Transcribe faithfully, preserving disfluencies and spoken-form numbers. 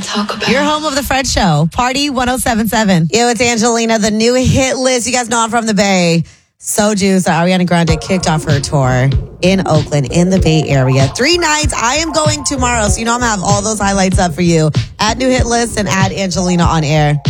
talk about. Your home of the Fred Show. Party one oh seven point seven. Yo, it's Angelina, the new hit list. You guys know I'm from the Bay. So juice. Ariana Grande kicked off her tour in Oakland, in the Bay Area. Three nights. I am going tomorrow. So you know I'm going to have all those highlights up for you. Add new hit list and add Angelina on air.